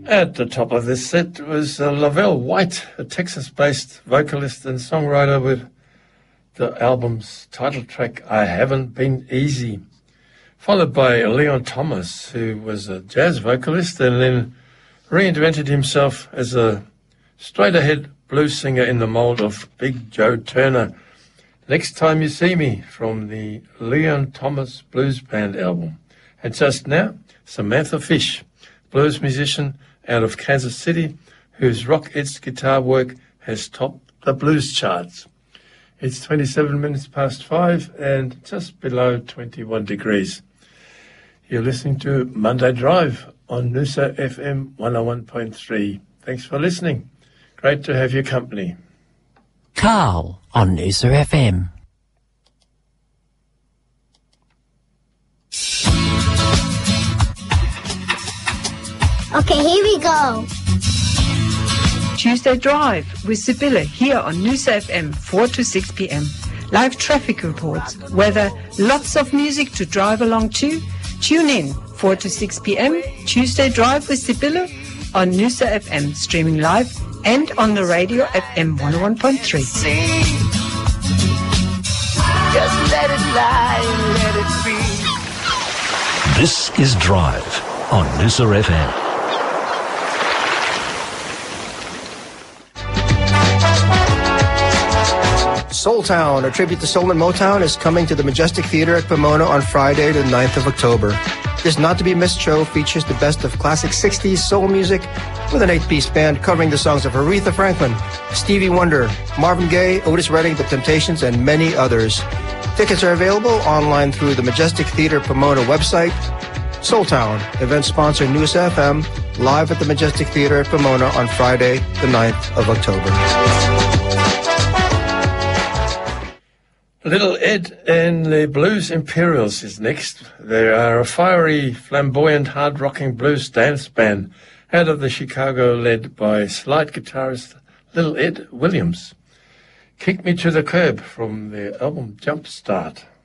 At the top of this set was Lavelle White, a Texas-based vocalist and songwriter with the album's title track, I Haven't Been Easy, followed by Leon Thomas, who was a jazz vocalist and then reinvented himself as a straight-ahead blues singer in the mold of Big Joe Turner. Next Time You See Me, from the Leon Thomas Blues Band album. And just now, Samantha Fish, blues musician out of Kansas City, whose rock-edged guitar work has topped the blues charts. It's 27 minutes past 5 and just below 21 degrees. You're listening to Monday Drive on Noosa FM 101.3. Thanks for listening. Great to have your company. Carl on Noosa FM. Okay, here we go. Tuesday Drive with Sibylle here on Noosa FM 4 to 6 p.m. Live traffic reports, weather, lots of music to drive along to. Tune in 4 to 6 p.m. Tuesday Drive with Sibylle on Noosa FM, streaming live and on the radio FM 101.3. Just let it lie, let it be. This is Drive on Noosa FM. Soul Town, a tribute to soul and Motown, is coming to the Majestic Theatre at Pomona on Friday, the 9th of October. This not-to-be-missed show features the best of classic 60s soul music with an 8-piece band covering the songs of Aretha Franklin, Stevie Wonder, Marvin Gaye, Otis Redding, The Temptations, and many others. Tickets are available online through the Majestic Theatre Pomona website. Soul Town, event sponsor Noosa FM, live at the Majestic Theatre at Pomona on Friday, the 9th of October. Little Ed and the Blues Imperials is next. They are a fiery, flamboyant, hard-rocking blues dance band out of the Chicago, led by slide guitarist Little Ed Williams. Kick Me to the Curb from their album Jumpstart.